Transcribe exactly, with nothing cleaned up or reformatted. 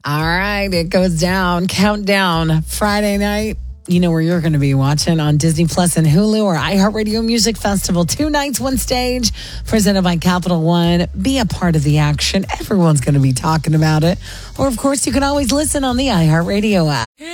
All right, it goes down. Countdown. Friday night. You know where you're going to be watching on Disney Plus and Hulu or iHeartRadio Music Festival. Two nights, one stage, presented by Capital One. Be a part of the action. Everyone's going to be talking about it. Or, of course, you can always listen on the iHeartRadio app.